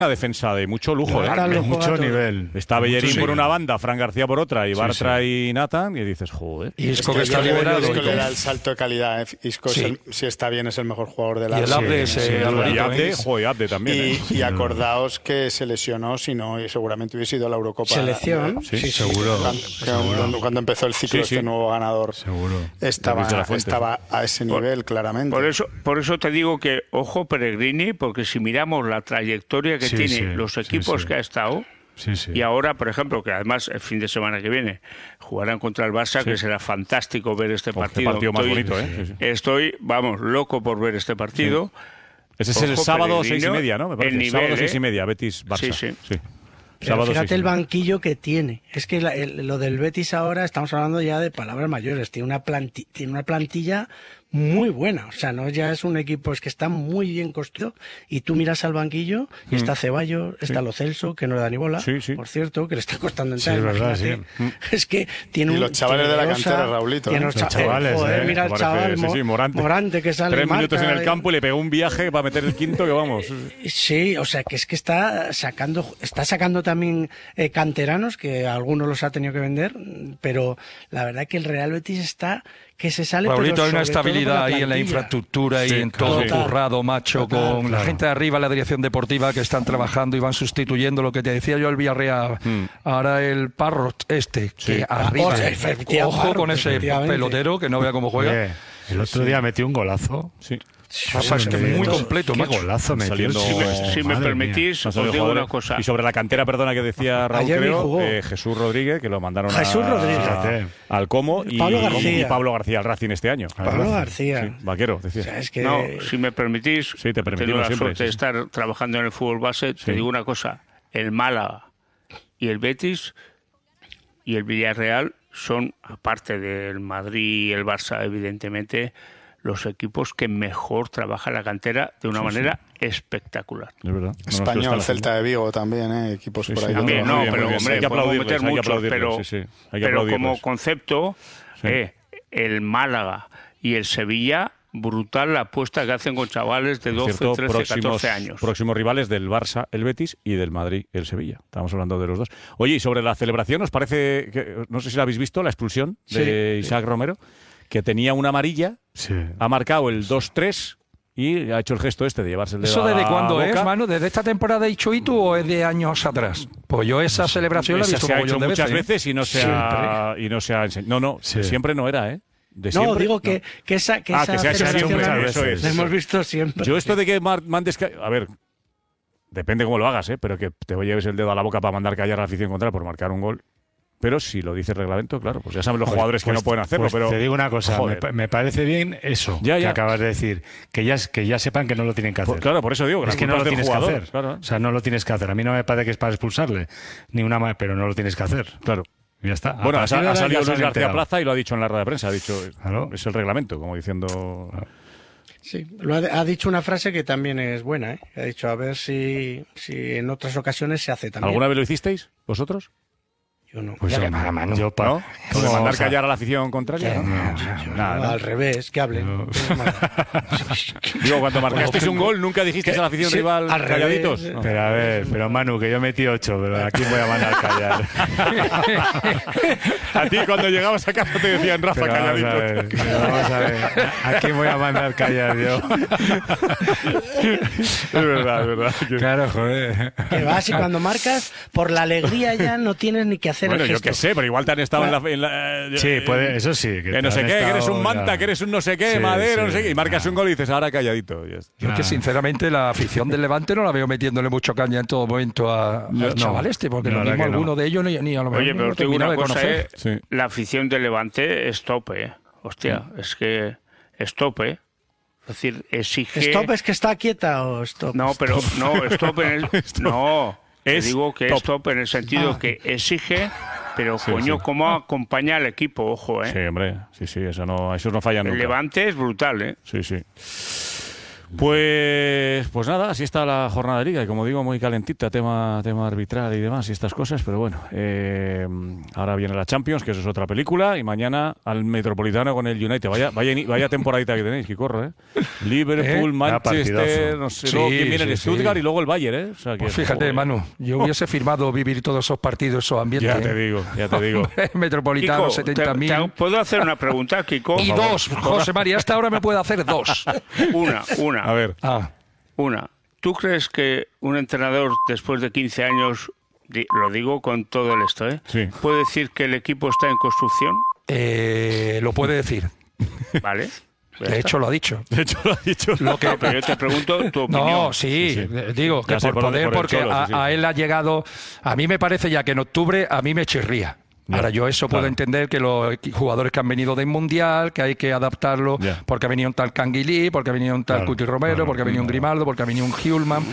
una defensa de mucho lujo, de mucho nivel. Está Bellerín por una banda, Fran García por otra, y Bartra y Nathan, y dices, joder. Y Isco que está liberado. Isco le da el salto de calidad. Isco, si está bien, es el mejor jugador de la y el Abde y Abde también. Y acordaos que se lesionó, si no, y seguramente hubiese ido a la Eurocopa. Selección. Sí, seguro. Cuando empezó el ciclo, este nuevo ganador. Seguro. Estaba a ese nivel, claramente. Por eso te digo que, ojo, Pellegrini, porque si miramos la trayectoria que tiene, los equipos que ha estado, y ahora, por ejemplo, que además el fin de semana que viene jugarán contra el Barça, que será fantástico ver este partido. Partido más bonito, Estoy, loco por ver este partido. Ese es el sábado 6:30, ¿no? Me parece. El sábado 6:30, Betis-Barça. Sí. Pero fíjate el banquillo que tiene. Es que lo del Betis ahora estamos hablando ya de palabras mayores. Tiene una plantilla muy buena. O sea, no ya es un equipo, es que está muy bien construido. Y tú miras al banquillo y está Ceballos, está Lo Celso, que no le da ni bola, por cierto, que le está costando entrar. Es verdad, Es que tiene los chavales de la cantera, Raulito. Tiene los chavales. Mira el chaval Morante que sale 3 minutos en el campo y le pegó un viaje para meter el quinto, que vamos. Sí, o sea, que es que está sacando también canteranos, que algunos los ha tenido que vender, pero la verdad que el Real Betis está que se sale. Raulito, hay una estabilidad ahí en la infraestructura y en todo currado, macho, con la gente de arriba, la dirección deportiva, que están trabajando y van sustituyendo lo que te decía yo el Villarreal. Ahora el Parrot que arriba. Ojo con ese pelotero que no vea cómo juega. El otro día metió un golazo. Es que muy completo, qué golazo metió. Si me permitís, os digo una cosa. Y sobre la cantera, perdona, que decía Raúl, Jesús Rodríguez, que lo mandaron al Como, y Pablo García al Racing este año. Pablo García. Vaquero, decía. O sea, es que... No, si me permitís, tengo la suerte de estar trabajando en el fútbol base, te digo una cosa, el Málaga y el Betis y el Villarreal son, aparte del Madrid y el Barça, evidentemente, los equipos que mejor trabajan la cantera de una manera espectacular. Es verdad. Español, Celta de Vigo también, equipos por ahí. También, pero hombre, podemos meter muchos, pero como concepto, el Málaga y el Sevilla, brutal la apuesta que hacen con chavales de 12, 13, 14 años. Próximos rivales del Barça, el Betis, y del Madrid, el Sevilla. Estamos hablando de los dos. Oye, y sobre la celebración, ¿os parece que, no sé si la habéis visto, la expulsión de Isaac Romero, que tenía una amarilla, ha marcado el 2-3 y ha hecho el gesto de llevarse el dedo ¿Eso desde cuándo boca? es, Manu? ¿Desde esta temporada de Choitu o es de años atrás? Pues yo esa celebración la he visto se ha hecho muchas veces, veces y no se ha enseñado. Siempre no era, No, digo que esa celebración la hemos visto siempre. Yo esto de que mandes... A ver, depende cómo lo hagas, pero que te lleves el dedo a la boca para mandar callar a la afición contraria por marcar un gol. Pero si lo dice el reglamento, claro, pues ya saben los jugadores que no pueden hacerlo. Pero te digo una cosa, me parece bien eso que acabas de decir, que ya sepan que no lo tienen que hacer. Claro, por eso digo, es que no lo tienes que hacer. Claro. O sea, no lo tienes que hacer. A mí no me parece que es para expulsarle, pero no lo tienes que hacer. Claro. Y ya está. Bueno, ha salido Luis García Plaza y lo ha dicho en la rueda de prensa. Ha dicho, es el reglamento, como diciendo... Sí, ha dicho una frase que también es buena, Ha dicho, a ver si en otras ocasiones se hace también. ¿Alguna vez lo hicisteis, vosotros? Yo no. Pues para Manu. ¿No? ¿De mandar callar a la afición contraria? Nada, al revés, que hablen. Digo, cuando marcasteis un gol, ¿nunca dijisteis a la afición rival calladitos? No. Pero Manu, que yo metí 8, pero aquí voy a mandar callar. A ti cuando llegabas a casa te decían, Rafa, calladito. Vamos a ver. Aquí voy a mandar callar yo. Es verdad. Claro, joder. Que vas y cuando marcas, por la alegría ya no tienes ni que hacer el gesto. Yo qué sé, pero igual te han estado en la sí, puede, eso sí. Que no sé qué, que eres un manta, que eres un no sé qué, Madero, no sé qué, y marcas un gol y dices, ahora calladito. Yo es que sinceramente la afición del Levante no la veo metiéndole mucho caña en todo momento al chaval porque lo mismo alguno de ellos ni a lo mejor. Oye, pero te digo una cosa, la afición del Levante es tope, Hostia, es que es tope, Es decir, exige... ¿Stop es que está quieta o stop? No, pero no, stop en el... No, digo que stop en el sentido que exige... Pero, ¿cómo acompaña al equipo? Ojo, Sí, hombre, sí, eso no falla nunca. El Levante es brutal, Sí. Pues nada, así está la jornada de Liga, y como digo, muy calentita, tema arbitral y demás y estas cosas, pero bueno, ahora viene la Champions, que eso es otra película, y mañana al Metropolitano con el United. Vaya temporadita que tenéis, que corro, ¿eh? Liverpool, Manchester, no sé, luego quién viene, el Stuttgart y luego el Bayern, ¿eh? O sea, que, pues fíjate, Manu, yo hubiese firmado vivir todos esos partidos, esos ambientes. Ya te digo. Metropolitano, 70.000. ¿Puedo hacer una pregunta, Kiko? Y dos, José María, hasta ahora me puede hacer dos. Una. A ver. Una. ¿Tú crees que un entrenador después de 15 años, lo digo con todo el esto, sí, puede decir que el equipo está en construcción? Lo puede decir. Vale. De hecho, lo ha dicho. Pero yo te pregunto tu opinión. No, sí. Digo que por poder, porque a él ha llegado... A mí me parece ya que en octubre a mí me chirría. Ahora yo eso puedo entender que los jugadores que han venido del Mundial, que hay que adaptarlo porque ha venido un tal Canguilí, porque ha venido un tal Cuti Romero, porque ha venido un Grimaldo, porque ha venido un Hjulman.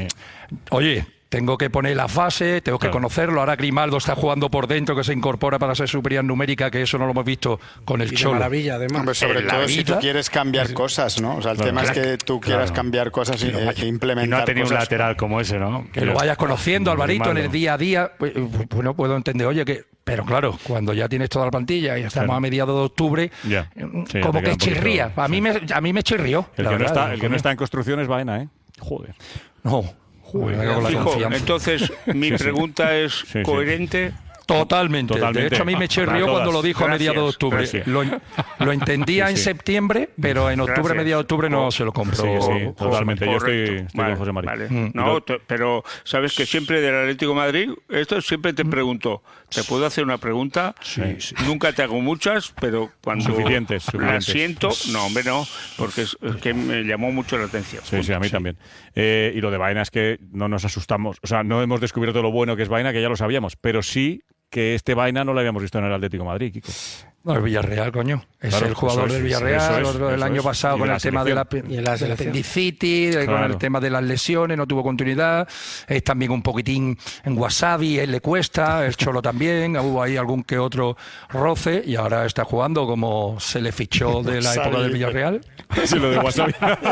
Oye, tengo que poner la fase, tengo que conocerlo. Ahora Grimaldo está jugando por dentro, que se incorpora para ser superioridad numérica, que eso no lo hemos visto con el Cholo. Maravilla, además. Hombre, sobre todo si tú quieres cambiar cosas, ¿no? O sea, el tema es que tú quieras cambiar cosas e implementar. Y no ha tenido cosas un lateral como ese, ¿no? Que lo vayas conociendo, Alvarito, en el día a día. Bueno, puedo entender, oye, que... Pero claro, cuando ya tienes toda la plantilla y estamos a mediados de octubre, como que chirría. A mí me chirrió. El que no está en construcción es Baena, ¿eh? Joder. No. Fijo, entonces, mi pregunta es coherente. Totalmente. De hecho, a mí me chirrió cuando lo dijo a mediados de octubre. Lo entendía en septiembre, pero en octubre, mediados de octubre, no se lo compró. Sí, totalmente. Yo estoy con José María. Vale. No, pero sabes que siempre del Atlético de Madrid, esto siempre te pregunto, ¿te puedo hacer una pregunta? Sí. Nunca te hago muchas, pero cuando suficientes. la siento, no, hombre, no, porque es que me llamó mucho la atención. Sí, a mí también. Y lo de Baena es que no nos asustamos. O sea, no hemos descubierto lo bueno que es Baena, que ya lo sabíamos, pero sí que este Baena no lo habíamos visto en el Atlético de Madrid, Kiko. No, el Villarreal, coño. Es el jugador del Villarreal. El año pasado con el tema del apendicitis, con el tema de las lesiones, no tuvo continuidad. Es también un poquitín en wasabi, él le cuesta, el Cholo también. Hubo ahí algún que otro roce y ahora está jugando como se le fichó de la época del Villarreal. Sí, lo de wasabi.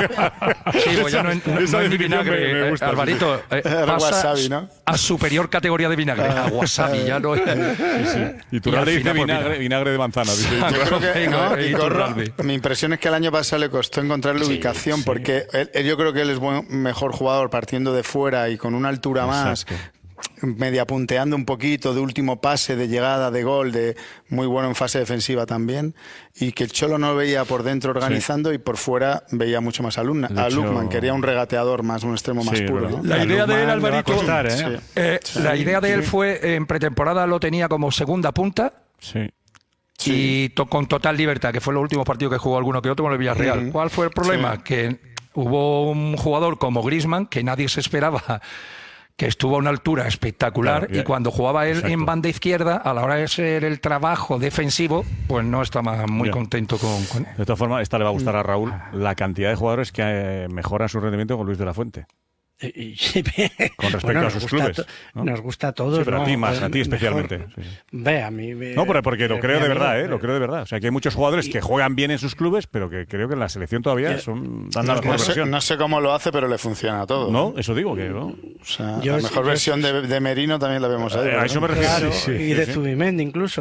Sí, pues ya no es vinagre. Me gusta, Alvarito, pasa wasabi, ¿no? a superior categoría de vinagre. A wasabi, ya no es. Y tú le dices vinagre de manzana. Yo creo que mi impresión es que el año pasado le costó encontrar la ubicación porque yo creo que él es mejor jugador partiendo de fuera y con una altura más, media punteando un poquito, de último pase, de llegada, de gol, de muy bueno en fase defensiva también, y que el Cholo no veía por dentro organizando y por fuera veía mucho más a Lukman, quería un regateador más, un extremo más puro, ¿no? La idea de él, Alvarito, la idea de él fue, en pretemporada lo tenía como segunda punta. Y con total libertad, que fue los últimos partidos que jugó alguno que otro con el Villarreal. ¿Cuál fue el problema? Que hubo un jugador como Griezmann, que nadie se esperaba, que estuvo a una altura espectacular, y cuando jugaba él en banda izquierda, a la hora de hacer el trabajo defensivo, pues no estaba muy contento con él. De todas formas, esta le va a gustar a Raúl, la cantidad de jugadores que mejoran su rendimiento con Luis de la Fuente. Con respecto a sus clubes, ¿no? Nos gusta a todos. Sí, pero a ti especialmente. Ve, a mí no, porque lo creo de verdad, lo creo de verdad. O sea, que hay muchos jugadores que juegan bien en sus clubes, pero que creo que en la selección todavía dan la mejor versión. No sé cómo lo hace, pero le funciona a todo. No, eso digo que no. O sea, la mejor versión de Merino también la vemos ahí. A eso me refiero. Claro, y de Zubimendi incluso.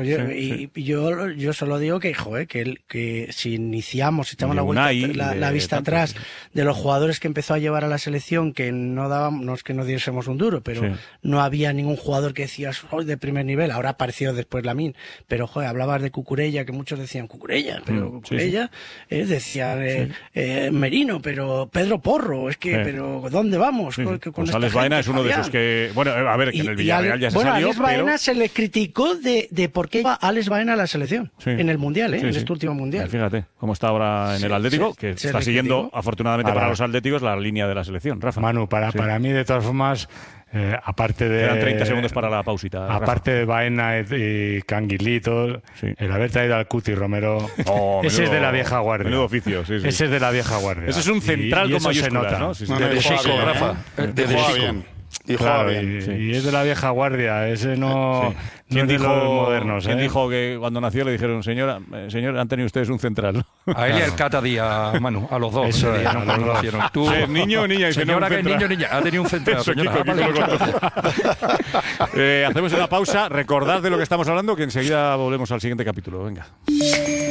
Yo solo digo que si iniciamos, echamos la vista atrás de los jugadores que empezó a llevar a la selección, que no es que no diésemos un duro, pero no había ningún jugador que decías de primer nivel. Ahora apareció después Lamine, pero hablabas de Cucurella, que muchos decían Cucurella, pero Cucurella decían Merino, pero Pedro Porro, pero ¿dónde vamos? Con Alex Baena es uno de esos que, bueno, a ver, que en el Villarreal ya se salió. Alex Baena se le criticó de por qué iba Alex Baena a la selección en el Mundial, en este último Mundial. Fíjate cómo está ahora en el Atlético, que está siguiendo, afortunadamente para los atléticos, la línea de la selección. Rafa. Manu, para mí, de todas formas, aparte de... Quedan 30 segundos para la pausita. Aparte de Baena y Canguilito, el haber traído al Cuti Romero, ese es de la vieja guardia. Menudo oficio, Ese es de la vieja guardia. Ese es un central con mayúsculas, ¿no? De Chico, Rafa. Juega bien. Y claro, juega bien. Y es de la vieja guardia, ese no, no es de los modernos. ¿Quién dijo que cuando nació le dijeron, señor, han tenido ustedes un central? A él y al Cata Díaz, Manu, a los dos. Eso es, no, cuando nacieron. Tú, niño o niña. Señora, que es niño o niña. Ha tenido un central, señora. Hacemos una pausa. Recordad de lo que estamos hablando, que enseguida volvemos al siguiente capítulo. Venga.